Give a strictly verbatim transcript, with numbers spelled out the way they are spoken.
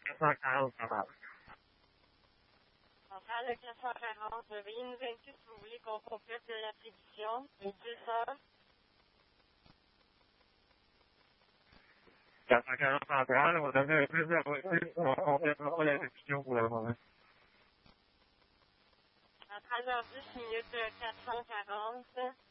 quatre cent quarante, ça va. On parle de quatre cent quarante. Veuillez nous indiquer si vous voulez qu'on complète l'attribution. Les deux heures. quatre cent quarante centrales, on va donner un plus de reçu. On fait pas la réduction pour le moment. À treize heures dix minutes quatre cent quarante.